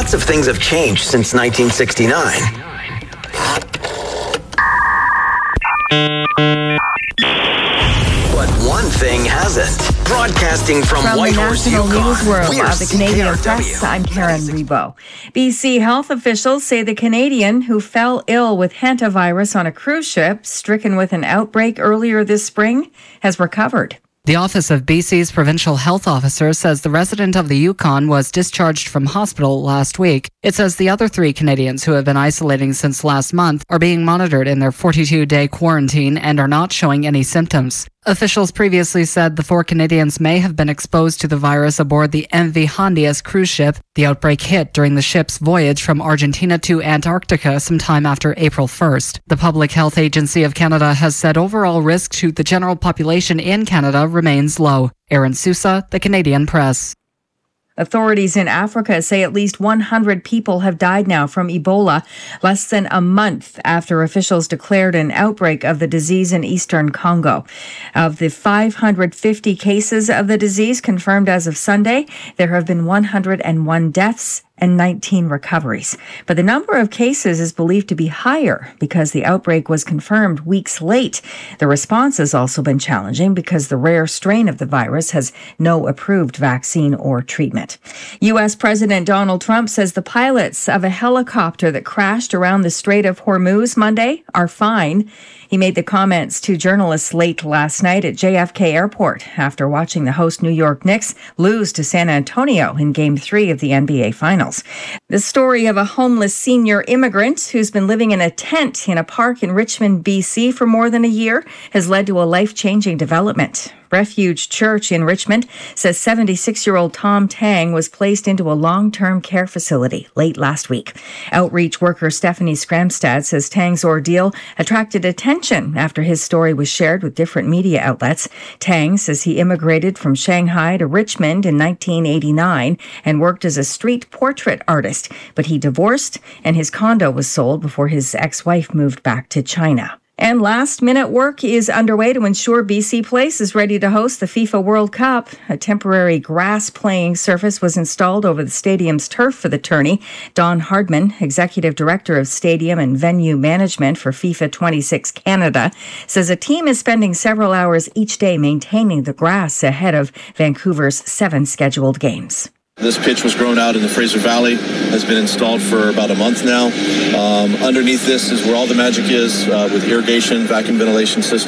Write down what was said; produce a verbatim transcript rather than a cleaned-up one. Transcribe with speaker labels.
Speaker 1: lots of things have changed since nineteen sixty-nine. But one thing hasn't. Broadcasting from,
Speaker 2: from
Speaker 1: White
Speaker 2: the
Speaker 1: Horse,
Speaker 2: National
Speaker 1: Yukon,
Speaker 2: News World
Speaker 1: we're
Speaker 2: of the Canadian
Speaker 1: C K R W.
Speaker 2: Press, I'm Karen Rebo. B C health officials say the Canadian who fell ill with hantavirus on a cruise ship, stricken with an outbreak earlier this spring, has recovered.
Speaker 3: The Office of B C's Provincial Health Officer says the resident of the Yukon was discharged from hospital last week. It says the other three Canadians who have been isolating since last month are being monitored in their forty-two day quarantine and are not showing any symptoms. Officials previously said the four Canadians may have been exposed to the virus aboard the M V Hondias cruise ship. The outbreak hit during the ship's voyage from Argentina to Antarctica sometime after April first. The Public Health Agency of Canada has said overall risk to the general population in Canada remains low. Aaron Sousa, The Canadian Press.
Speaker 2: Authorities in Africa say at least one hundred people have died now from Ebola, less than a month after officials declared an outbreak of the disease in eastern Congo. Of the five hundred fifty cases of the disease confirmed as of Sunday, there have been one hundred one deaths and nineteen recoveries. But the number of cases is believed to be higher because the outbreak was confirmed weeks late. The response has also been challenging because the rare strain of the virus has no approved vaccine or treatment. U S President Donald Trump says the pilots of a helicopter that crashed around the Strait of Hormuz Monday are fine. He made the comments to journalists late last night at J F K Airport after watching the host New York Knicks lose to San Antonio in Game three of the N B A Finals. The story of a homeless senior immigrant who's been living in a tent in a park in Richmond, B C for more than a year has led to a life-changing development. Refuge Church in Richmond says seventy-six-year-old Tom Tang was placed into a long-term care facility late last week. Outreach worker Stephanie Skramstad says Tang's ordeal attracted attention after his story was shared with different media outlets. Tang says he immigrated from Shanghai to Richmond in nineteen eighty-nine and worked as a street portrait artist, but he divorced and his condo was sold before his ex-wife moved back to China. And last-minute work is underway to ensure B C Place is ready to host the FIFA World Cup. A temporary grass playing surface was installed over the stadium's turf for the tourney. Don Hardman, Executive Director of Stadium and Venue Management for FIFA twenty-six Canada, says a team is spending several hours each day maintaining the grass ahead of Vancouver's seven scheduled games.
Speaker 4: This pitch was grown out in the Fraser Valley, has been installed for about a month now. Um, underneath this is where all the magic is uh, with irrigation, vacuum ventilation system.